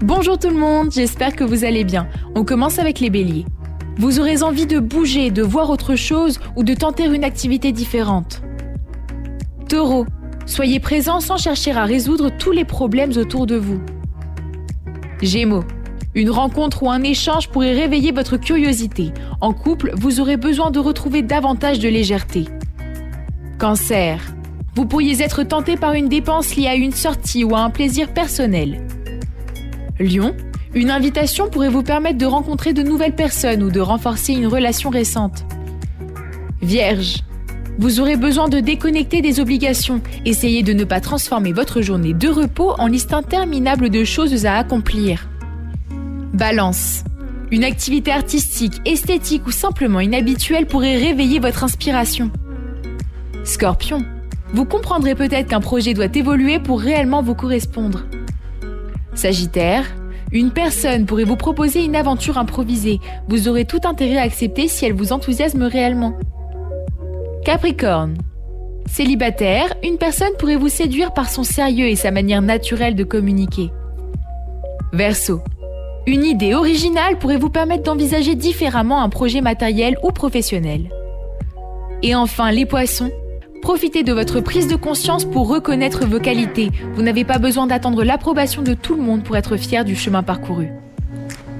Bonjour tout le monde, j'espère que vous allez bien. On commence avec les béliers. Vous aurez envie de bouger, de voir autre chose ou de tenter une activité différente. Taureau, soyez présent sans chercher à résoudre tous les problèmes autour de vous. Gémeaux, une rencontre ou un échange pourrait réveiller votre curiosité. En couple, vous aurez besoin de retrouver davantage de légèreté. Cancer, vous pourriez être tenté par une dépense liée à une sortie ou à un plaisir personnel. Lion, une invitation pourrait vous permettre de rencontrer de nouvelles personnes ou de renforcer une relation récente. Vierge, vous aurez besoin de déconnecter des obligations. Essayez de ne pas transformer votre journée de repos en liste interminable de choses à accomplir. Balance, une activité artistique, esthétique ou simplement inhabituelle pourrait réveiller votre inspiration. Scorpion, vous comprendrez peut-être qu'un projet doit évoluer pour réellement vous correspondre. Sagittaire, une personne pourrait vous proposer une aventure improvisée. Vous aurez tout intérêt à accepter si elle vous enthousiasme réellement. Capricorne, célibataire, une personne pourrait vous séduire par son sérieux et sa manière naturelle de communiquer. Verseau, une idée originale pourrait vous permettre d'envisager différemment un projet matériel ou professionnel. Et enfin, les poissons, profitez de votre prise de conscience pour reconnaître vos qualités. Vous n'avez pas besoin d'attendre l'approbation de tout le monde pour être fier du chemin parcouru.